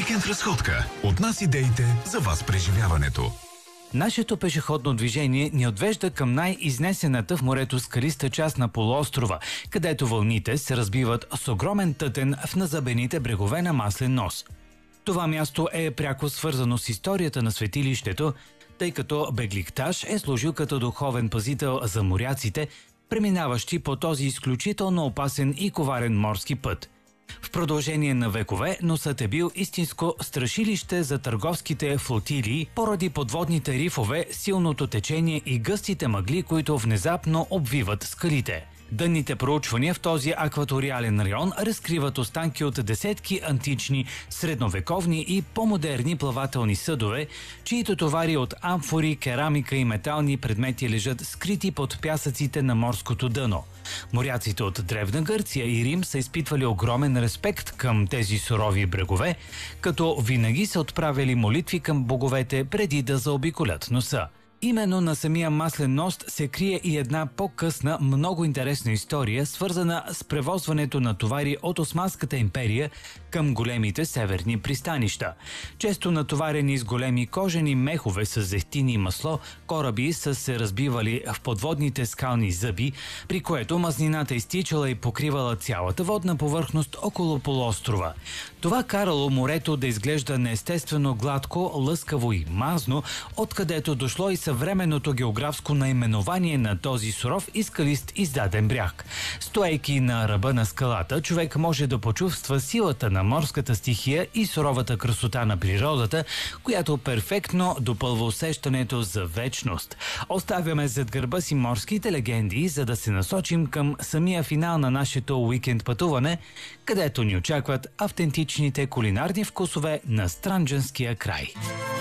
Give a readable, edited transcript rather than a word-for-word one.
Уикенд разходка. От нас идеите, за вас преживяването. Нашето пешеходно движение ни отвежда към най-изнесената в морето скалиста част на полуострова, където вълните се разбиват с огромен тътен в назабените брегове на Маслен нос. Това място е пряко свързано с историята на светилището, тъй като Бегликташ е служил като духовен пазител за моряците, преминаващи по този изключително опасен и коварен морски път. В продължение на векове носът е бил истинско страшилище за търговските флотилии поради подводните рифове, силното течение и гъстите мъгли, които внезапно обвиват скалите. Дънните проучвания в този акваториален район разкриват останки от десетки антични, средновековни и по-модерни плавателни съдове, чието товари от амфори, керамика и метални предмети лежат скрити под пясъците на морското дъно. Моряците от Древна Гърция и Рим са изпитвали огромен респект към тези сурови брегове, като винаги са отправили молитви към боговете преди да заобиколят носа. Именно на самия Маслен нос се крие и една по-късна, много интересна история, свързана с превозването на товари от Османската империя към големите северни пристанища. Често натоварени с големи кожени мехове с зехтини и масло, кораби са се разбивали в подводните скални зъби, при което мазнината изтичала и покривала цялата водна повърхност около полуострова. Това карало морето да изглежда неестествено гладко, лъскаво и мазно, откъдето дошло и съвременното географско наименование на този суров и скалист издаден бряг. Стоейки на ръба на скалата, човек може да почувства силата на морската стихия и суровата красота на природата, която перфектно допълва усещането за вечност. Оставяме зад гърба си морските легенди, за да се насочим към самия финал на нашето уикенд пътуване, където ни очакват автентичните кулинарни вкусове на Странджанския край.